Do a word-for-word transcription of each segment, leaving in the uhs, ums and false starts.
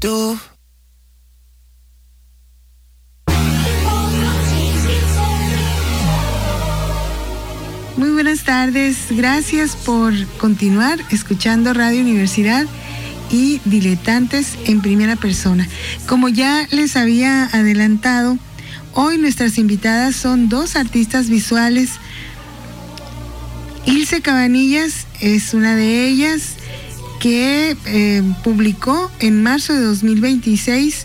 tú. Muy buenas tardes, gracias por continuar escuchando Radio Universidad y Diletantes en Primera Persona. Como ya les había adelantado, hoy nuestras invitadas son dos artistas visuales. Ilse Cabanillas es una de ellas, que eh, publicó en marzo de dos mil veintiséis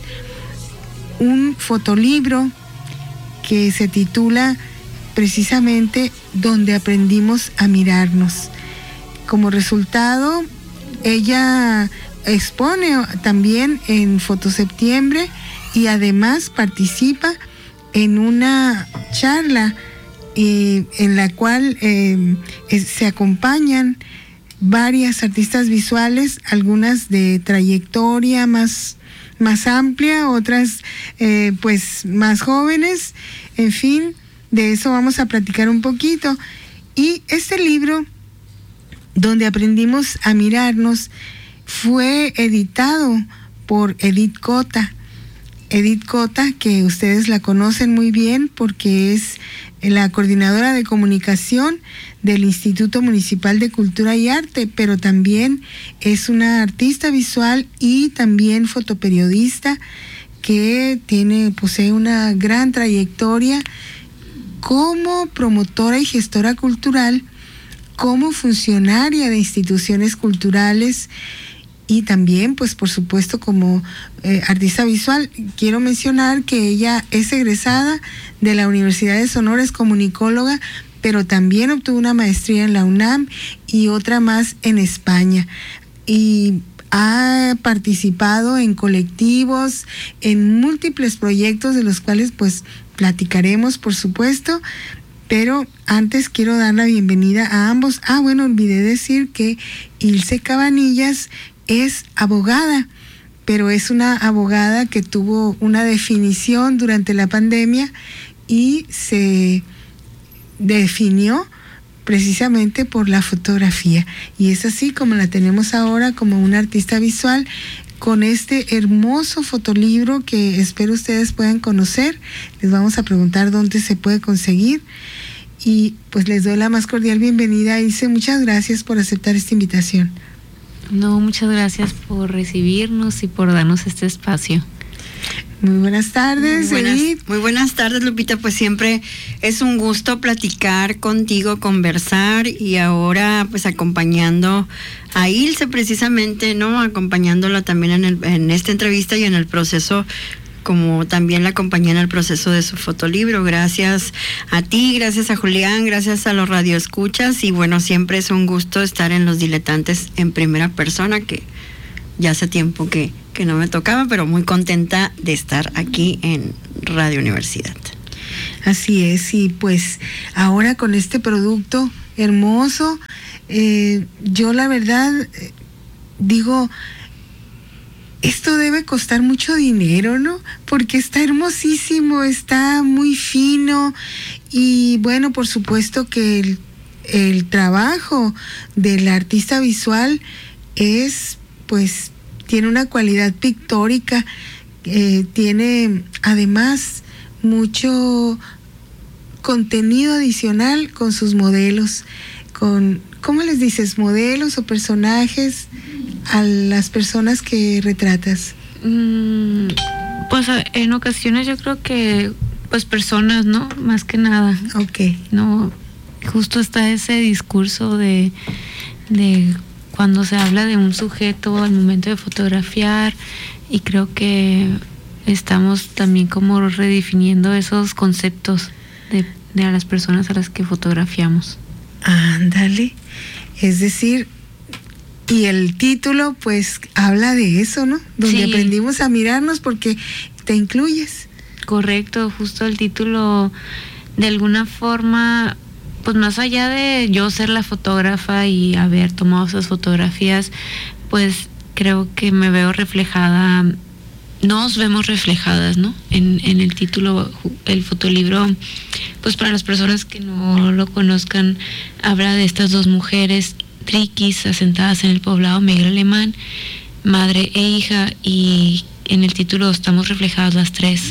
un fotolibro que se titula precisamente Donde aprendimos a mirarnos. Como resultado, ella expone también en Fotoseptiembre y además participa en una charla eh, en la cual eh, se acompañan varias artistas visuales, algunas de trayectoria más, más amplia, otras eh, pues más jóvenes, en fin. De eso vamos a platicar un poquito. Y este libro, Donde aprendimos a mirarnos, fue editado por Edith Cota. Edith Cota, que ustedes la conocen muy bien porque es la coordinadora de comunicación del Instituto Municipal de Cultura y Arte, pero también es una artista visual y también fotoperiodista que tiene, posee una gran trayectoria como promotora y gestora cultural, como funcionaria de instituciones culturales y también, pues por supuesto, como eh, artista visual. Quiero mencionar que ella es egresada de la Universidad de Sonora, es comunicóloga, pero también obtuvo una maestría en la UNAM y otra más en España. Y ha participado en colectivos, en múltiples proyectos de los cuales pues platicaremos, por supuesto, pero antes quiero dar la bienvenida a ambos. Ah, bueno, olvidé decir que Ilse Cabanillas es abogada, pero es una abogada que tuvo una definición durante la pandemia y se definió precisamente por la fotografía. Y es así como la tenemos ahora, como una artista visual, con este hermoso fotolibro que espero ustedes puedan conocer. Les vamos a preguntar dónde se puede conseguir. Y pues les doy la más cordial bienvenida, Ilse. Muchas gracias por aceptar esta invitación. No, muchas gracias por recibirnos y por darnos este espacio. Muy buenas tardes, muy buenas, Edith. Muy buenas tardes, Lupita. Pues siempre es un gusto platicar contigo, conversar, y ahora pues acompañando a Ilse precisamente, ¿no? Acompañándola también en, el, en esta entrevista y en el proceso, como también la acompañé en el proceso de su fotolibro. Gracias a ti, gracias a Julián, gracias a los radioescuchas, y bueno, siempre es un gusto estar en Los Diletantes en Primera Persona, que ya hace tiempo que, que no me tocaba, pero muy contenta de estar aquí en Radio Universidad. Así es, y pues ahora con este producto hermoso, eh, yo la verdad eh, digo, esto debe costar mucho dinero, ¿no? Porque está hermosísimo, está muy fino, y bueno, por supuesto que el, el trabajo del artista visual es, pues, tiene una cualidad pictórica, eh, tiene además mucho contenido adicional con sus modelos, con, ¿cómo les dices? ¿Modelos o personajes a las personas que retratas? Mm, pues en ocasiones yo creo que pues personas, ¿no? Más que nada. Ok. No, justo está ese discurso de, de cuando se habla de un sujeto al momento de fotografiar, y creo que estamos también como redefiniendo esos conceptos de, de a las personas a las que fotografiamos. Ándale, es decir, y el título pues habla de eso, ¿no? Donde sí. aprendimos a mirarnos, porque te incluyes. Correcto, justo el título de alguna forma, pues más allá de yo ser la fotógrafa y haber tomado esas fotografías, pues creo que me veo reflejada, nos vemos reflejadas, ¿no? En, en el título, el fotolibro, pues para las personas que no lo conozcan, habla de estas dos mujeres triquis asentadas en el poblado Miguel Alemán, madre e hija, y en el título estamos reflejadas las tres.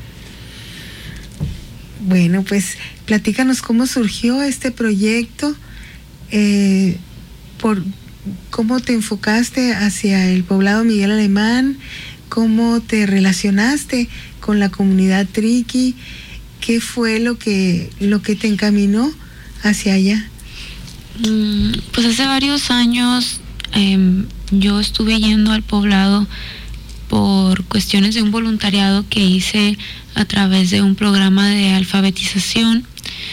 Bueno, pues platícanos cómo surgió este proyecto, eh, por cómo te enfocaste hacia el poblado Miguel Alemán, cómo te relacionaste con la comunidad triqui, qué fue lo que lo que te encaminó hacia allá. Mm, pues hace varios años eh, yo estuve yendo al poblado por cuestiones de un voluntariado que hice a través de un programa de alfabetización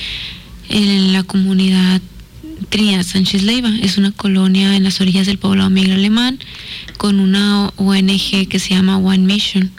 en la comunidad Trinidad Sánchez Leiva. Es una colonia en las orillas del poblado Miguel Alemán con una O N G que se llama One Mission.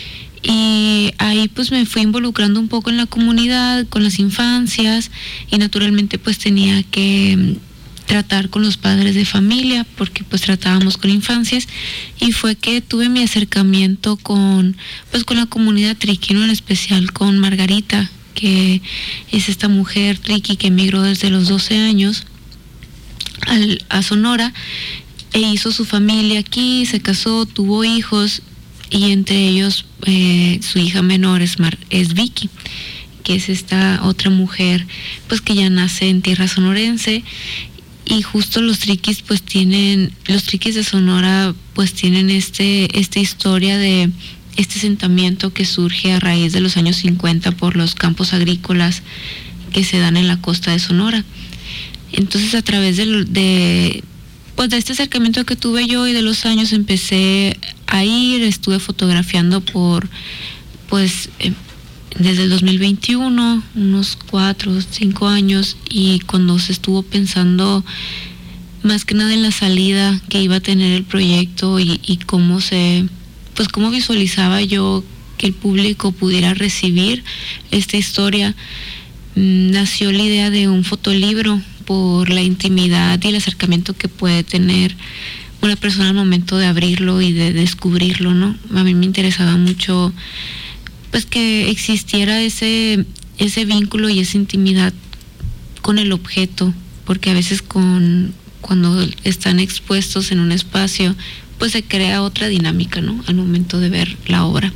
Y ahí pues me fui involucrando un poco en la comunidad, con las infancias, y naturalmente pues tenía que tratar con los padres de familia, porque pues tratábamos con infancias, y fue que tuve mi acercamiento con pues con la comunidad triqui, ¿no? En especial con Margarita, que es esta mujer triqui que emigró desde los doce años al, a Sonora, e hizo su familia aquí, se casó, tuvo hijos, y entre ellos eh, su hija menor es, Mar, es Vicky, que es esta otra mujer pues que ya nace en tierra sonorense. Y justo los triquis pues tienen, los triquis de Sonora pues tienen este, esta historia de este asentamiento que surge a raíz de los años cincuenta por los campos agrícolas que se dan en la costa de Sonora. Entonces a través de, de pues de este acercamiento que tuve yo y de los años empecé a ir, estuve fotografiando por pues eh, desde el dos mil veintiuno, unos cuatro, cinco años, y cuando se estuvo pensando más que nada en la salida que iba a tener el proyecto y, y cómo se, pues cómo visualizaba yo que el público pudiera recibir esta historia, mmm, nació la idea de un fotolibro por la intimidad y el acercamiento que puede tener una persona al momento de abrirlo y de descubrirlo, ¿no? A mí me interesaba mucho pues que existiera ese ese vínculo y esa intimidad con el objeto, porque a veces con cuando están expuestos en un espacio pues se crea otra dinámica, ¿no? Al momento de ver la obra.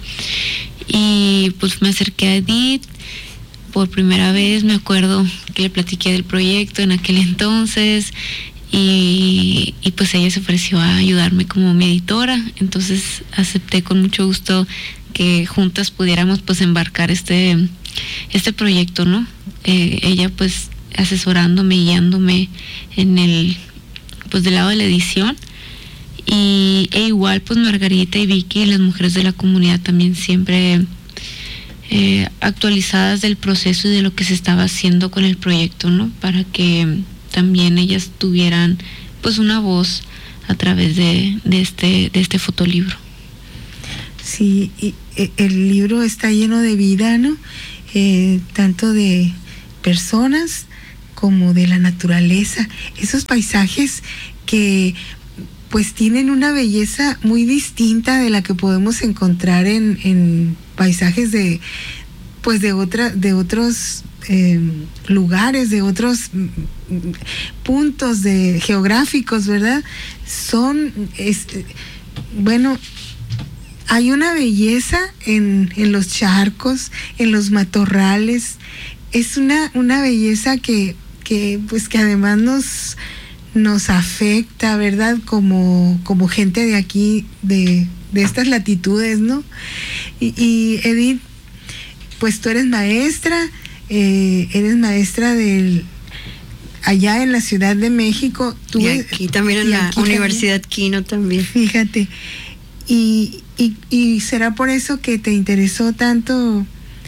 Y pues me acerqué a Edith por primera vez, me acuerdo que le platiqué del proyecto en aquel entonces, y, y pues ella se ofreció a ayudarme como mi editora, entonces acepté con mucho gusto que juntas pudiéramos pues embarcar este este proyecto, ¿no? Eh, ella pues asesorándome, guiándome en el pues del lado de la edición, y e igual pues Margarita y Vicky, las mujeres de la comunidad, también siempre eh, actualizadas del proceso y de lo que se estaba haciendo con el proyecto, ¿no? Para que también ellas tuvieran pues una voz a través de, de este de este fotolibro. Sí, y el libro está lleno de vida, ¿no? Eh, tanto de personas como de la naturaleza. Esos paisajes que pues tienen una belleza muy distinta de la que podemos encontrar en, en paisajes de pues de otra, de otros eh, lugares, de otros puntos de geográficos, ¿verdad? Son es, bueno, hay una belleza en, en los charcos, en los matorrales. Es una, una belleza que, que, pues que además nos, nos afecta, ¿verdad? Como, como gente de aquí, de, de estas latitudes, ¿no? Y, y Edith, pues tú eres maestra, eh, eres maestra del allá en la Ciudad de México. Tú y aquí también en la Universidad Quino también. Fíjate. Y, y, y será por eso que te interesó tanto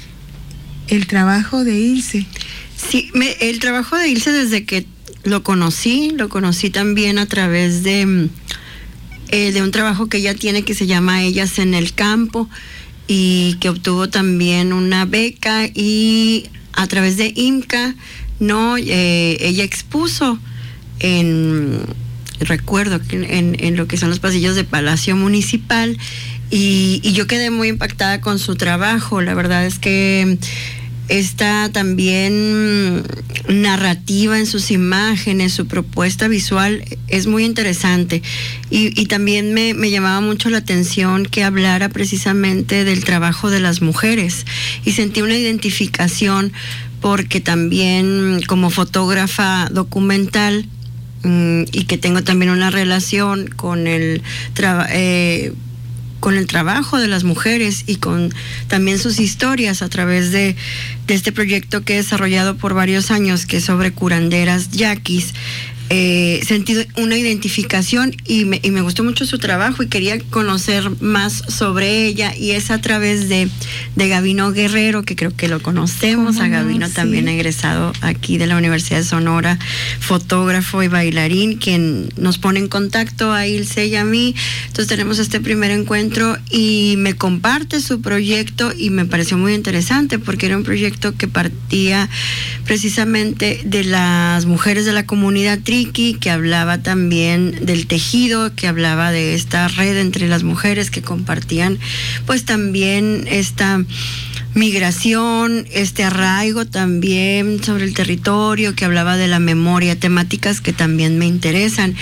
el trabajo de Ilse. Sí, me, el trabajo de Ilse desde que lo conocí, lo conocí también a través de, eh, de un trabajo que ella tiene que se llama Ellas en el Campo, y que obtuvo también una beca, y a través de IMCA, no, eh, ella expuso en, recuerdo que en, en lo que son los pasillos de Palacio Municipal, y, y yo quedé muy impactada con su trabajo. La verdad es que esta también narrativa en sus imágenes, su propuesta visual es muy interesante. Y, y también me, me llamaba mucho la atención que hablara precisamente del trabajo de las mujeres. Y sentí una identificación porque también como fotógrafa documental mmm, y que tengo también una relación con el trabajo... Eh, con el trabajo de las mujeres y con también sus historias a través de, de este proyecto que he desarrollado por varios años, que es sobre curanderas yaquis. Eh, sentí una identificación y me, y me gustó mucho su trabajo y quería conocer más sobre ella, y es a través de, de Gabino Guerrero, que creo que lo conocemos. A Gabino no, también sí. Egresado aquí de la Universidad de Sonora, fotógrafo y bailarín, quien nos pone en contacto a Ilse y a mí. Entonces tenemos este primer encuentro y me comparte su proyecto y me pareció muy interesante porque era un proyecto que partía precisamente de las mujeres de la comunidad tri, que hablaba también del tejido, que hablaba de esta red entre las mujeres que compartían pues también esta migración, este arraigo también sobre el territorio, que hablaba de la memoria, temáticas que también me interesan.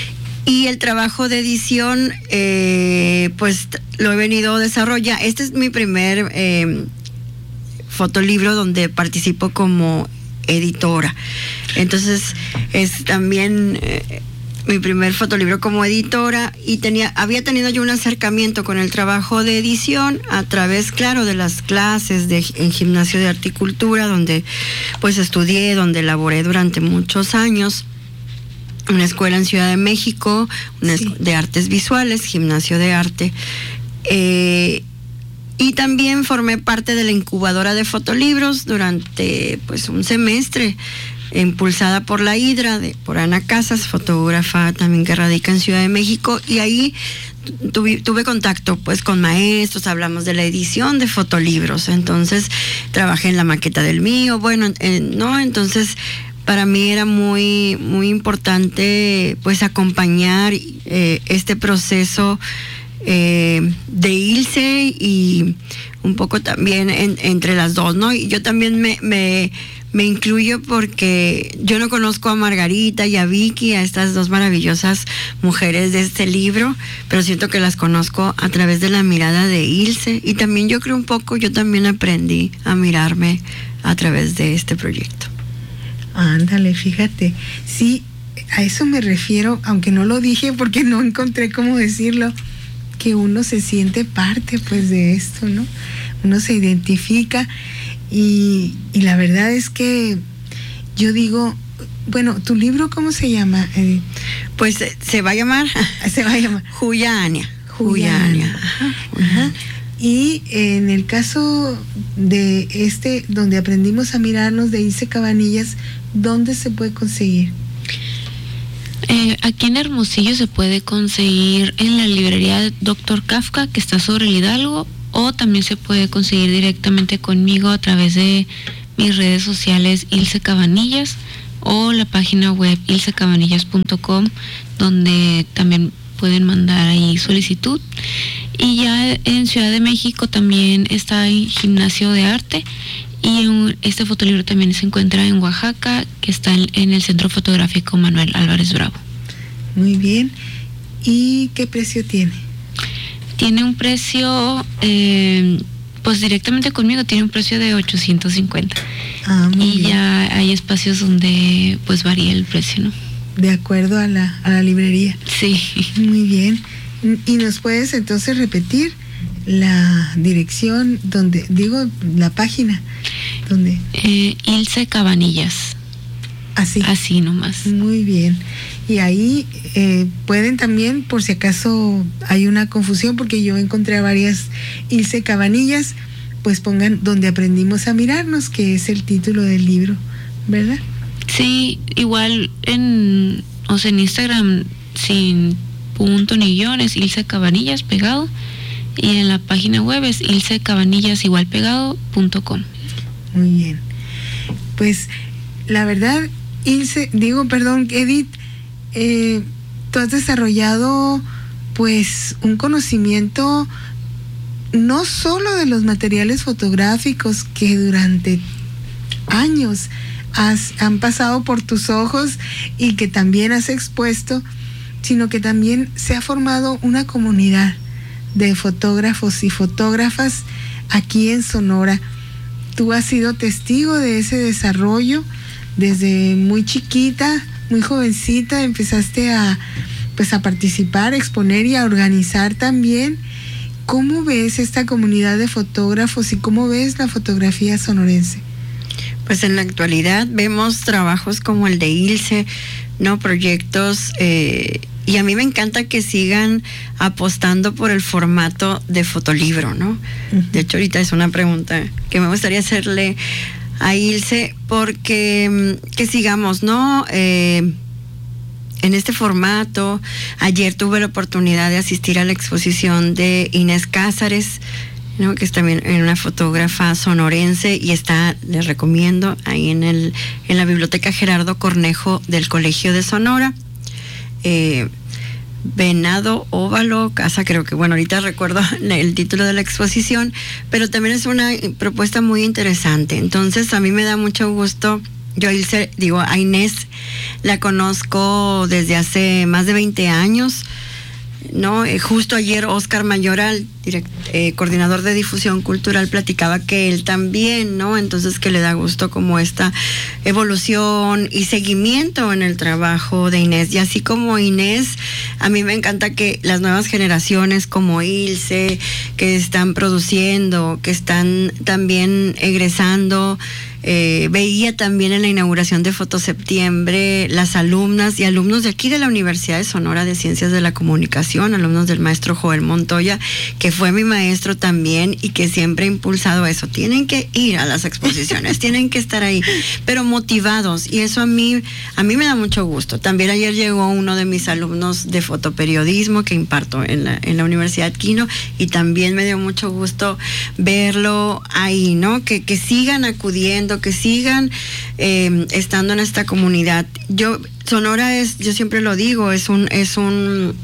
Y el trabajo de edición eh, pues lo he venido desarrollando. Este es mi primer eh, fotolibro donde participo como editora. Entonces es también eh, mi primer fotolibro como editora, y tenía había tenido yo un acercamiento con el trabajo de edición a través, claro, de las clases de, en Gimnasio de Arte y Cultura, donde pues estudié, donde laboré durante muchos años. Una escuela en Ciudad de México, una sí. de artes visuales, Gimnasio de Arte. Eh, Y también formé parte de la incubadora de fotolibros durante pues un semestre, impulsada por la Hidra, de, por Ana Casas, fotógrafa también que radica en Ciudad de México, y ahí tuve, tuve contacto pues con maestros, hablamos de la edición de fotolibros, entonces trabajé en la maqueta del mío, bueno, eh, ¿no? Entonces para mí era muy, muy importante pues acompañar eh, este proceso Eh, de Ilse y un poco también en, entre las dos, ¿no? Y yo también me, me, me incluyo porque yo no conozco a Margarita y a Vicky, a estas dos maravillosas mujeres de este libro, pero siento que las conozco a través de la mirada de Ilse, y también yo creo un poco, yo también aprendí a mirarme a través de este proyecto. Ándale, fíjate, sí, a eso me refiero, aunque no lo dije porque no encontré cómo decirlo, que uno se siente parte pues de esto, ¿no? Uno se identifica y, y la verdad es que yo digo, bueno, ¿tu libro cómo se llama, Edith? Pues se va a llamar se va a llamar Juyania. Juyania. Ajá. Ajá. Y en el caso de este, donde aprendimos a mirarnos, de Ilse Cabanillas, ¿dónde se puede conseguir? Eh, aquí en Hermosillo se puede conseguir en la librería Doctor Kafka, que está sobre el Hidalgo, o también se puede conseguir directamente conmigo a través de mis redes sociales Ilse Cabanillas o la página web ilse cabanillas punto com, donde también pueden mandar ahí solicitud. Y ya en Ciudad de México también está el Gimnasio de Arte, y un, este fotolibro también se encuentra en Oaxaca, que está en, en el Centro Fotográfico Manuel Álvarez Bravo. Muy bien. ¿Y qué precio tiene? Tiene un precio, eh, pues directamente conmigo tiene un precio de ochocientos cincuenta. Ah, muy y bien. Ya hay espacios donde pues varía el precio, ¿no? De acuerdo a la, a la librería. Sí. Muy bien. ¿Y nos puedes entonces repetir la dirección donde, digo, la página donde? Eh, Ilse Cabanillas. Así. Así nomás. Muy bien. Y ahí eh, pueden también, por si acaso hay una confusión, porque yo encontré a varias Ilse Cabanillas, pues pongan donde aprendimos a mirarnos, que es el título del libro, ¿verdad? Sí, igual en, o sea, en Instagram sin punto ni guiones, Ilse Cabanillas pegado, y en la página web es ilse cabanillas igual pegado punto com. Muy bien. Pues la verdad, Ilse, digo, perdón, Edith, eh, tú has desarrollado pues un conocimiento no solo de los materiales fotográficos que durante años has, han pasado por tus ojos y que también has expuesto, sino que también se ha formado una comunidad de fotógrafos y fotógrafas aquí en Sonora. Tú has sido testigo de ese desarrollo desde muy chiquita, muy jovencita, empezaste a, pues, a participar, a exponer y a organizar también. ¿Cómo ves esta comunidad de fotógrafos y cómo ves la fotografía sonorense? Pues en la actualidad vemos trabajos como el de Ilse, ¿no? Proyectos, eh, y a mí me encanta que sigan apostando por el formato de fotolibro, ¿no? Uh-huh. De hecho, ahorita es una pregunta que me gustaría hacerle a Ilse, porque que sigamos, ¿no? Eh, en este formato. Ayer tuve la oportunidad de asistir a la exposición de Inés Cázares, ¿no? Que es también una fotógrafa sonorense y está, les recomiendo, ahí en el en la biblioteca Gerardo Cornejo del Colegio de Sonora. Eh, Venado Óvalo, casa, creo que, bueno, ahorita recuerdo el título de la exposición, pero también es una propuesta muy interesante. Entonces, a mí me da mucho gusto. Yo digo, a Inés la conozco desde hace más de veinte años, ¿no? Eh, justo ayer Oscar Mayoral, direct, eh, coordinador de difusión cultural, platicaba que él también, ¿no? Entonces que le da gusto como esta evolución y seguimiento en el trabajo de Inés. Y así como Inés, a mí me encanta que las nuevas generaciones como Ilse, que están produciendo, que están también egresando. Eh, veía también en la inauguración de Fotoseptiembre las alumnas y alumnos de aquí de la Universidad de Sonora de Ciencias de la Comunicación, alumnos del maestro Joel Montoya, que fue mi maestro también y que siempre ha impulsado eso. Tienen que ir a las exposiciones, tienen que estar ahí, pero motivados, y eso a mí, a mí me da mucho gusto. También ayer llegó uno de mis alumnos de fotoperiodismo que imparto en la, en la Universidad Quino, y también me dio mucho gusto verlo ahí, ¿no? Que, que sigan acudiendo, que sigan eh, estando en esta comunidad. Yo, Sonora es, yo siempre lo digo, es un, es un,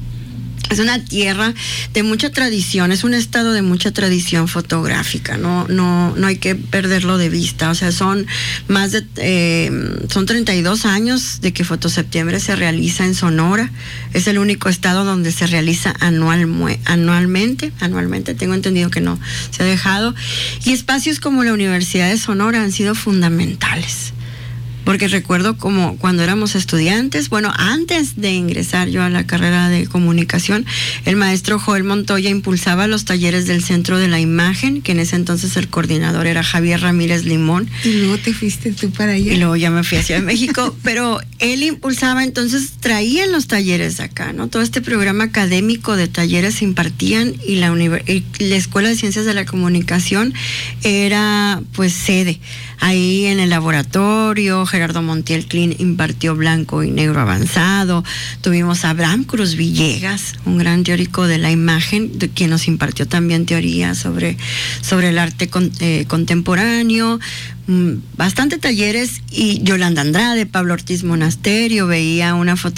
es una tierra de mucha tradición, es un estado de mucha tradición fotográfica, no, no, no hay que perderlo de vista. O sea, son más de, eh, son treinta y dos años de que Fotoseptiembre se realiza en Sonora. Es el único estado donde se realiza anual, anualmente, anualmente, tengo entendido que no se ha dejado. Y espacios como la Universidad de Sonora han sido fundamentales. Porque recuerdo como cuando éramos estudiantes, bueno, antes de ingresar yo a la carrera de comunicación, el maestro Joel Montoya impulsaba los talleres del Centro de la Imagen, que en ese entonces el coordinador era Javier Ramírez Limón. Y luego te fuiste tú para allá. Y luego ya me fui hacia México, pero él impulsaba, entonces traían los talleres de acá, ¿no? Todo este programa académico de talleres se impartían, y la, univers- y la Escuela de Ciencias de la Comunicación era pues sede. Ahí en el laboratorio, Gerardo Montiel Klein impartió blanco y negro avanzado. Tuvimos a Abraham Cruz Villegas, un gran teórico de la imagen, de quien nos impartió también teoría sobre, sobre el arte con, eh, contemporáneo. Bastante talleres, y Yolanda Andrade, Pablo Ortiz Monasterio, veía una foto